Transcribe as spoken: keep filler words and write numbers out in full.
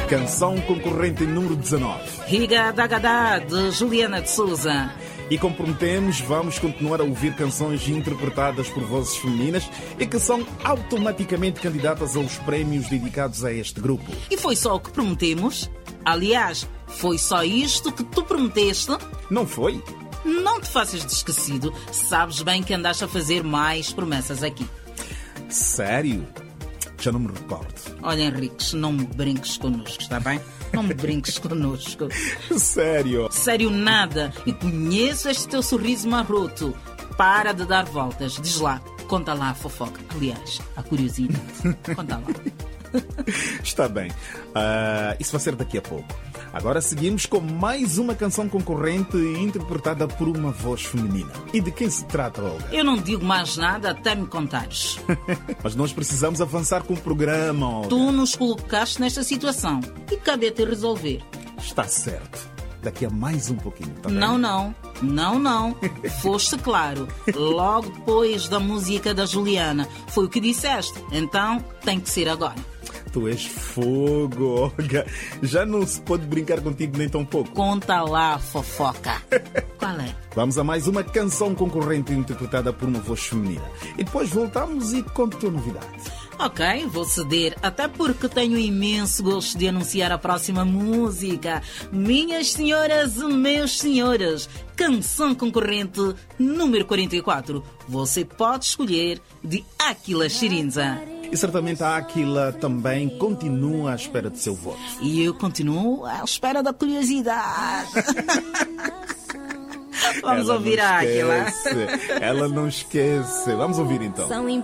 Canção concorrente número dezanove. Riga Dagadá, de Juliana de Souza. E como prometemos, vamos continuar a ouvir canções interpretadas por vozes femininas e que são automaticamente candidatas aos prémios dedicados a este grupo. E foi só o que prometemos? Aliás, foi só isto que tu prometeste? Não foi? Não te faças de esquecido. Sabes bem que andaste a fazer mais promessas aqui. Sério? Já não me recordo. Olha, Henriques, não me brinques connosco, está bem? Não me brinques connosco. Sério? Sério nada. E conheço este teu sorriso maroto. Para de dar voltas. Diz lá, conta lá a fofoca. Aliás, a curiosidade. Conta lá. Está bem. Uh, isso vai ser daqui a pouco. Agora seguimos com mais uma canção concorrente interpretada por uma voz feminina. E de quem se trata, Olga? Eu não digo mais nada até me contares. Mas nós precisamos avançar com o programa, Olga. Tu nos colocaste nesta situação e cabe a te resolver. Está certo. Daqui a mais um pouquinho, tá bem? Não, não. Não, não. Foste claro. Logo depois da música da Juliana. Foi o que disseste. Então tem que ser agora. Tu és fogo, Olga. Já não se pode brincar contigo nem tão pouco. Conta lá, fofoca. Qual é? Vamos a mais uma canção concorrente interpretada por uma voz feminina. E depois voltamos e conto a novidade. Ok, vou ceder, até porque tenho imenso gosto de anunciar a próxima música. Minhas senhoras e meus senhores, canção concorrente número quarenta e quatro. Você pode escolher, de Aquila Chirinza. E certamente a Aquila também continua à espera de seu voto. E eu continuo à espera da curiosidade. Vamos Ela ouvir a Aquila. Ela não esquece. Vamos ouvir então. São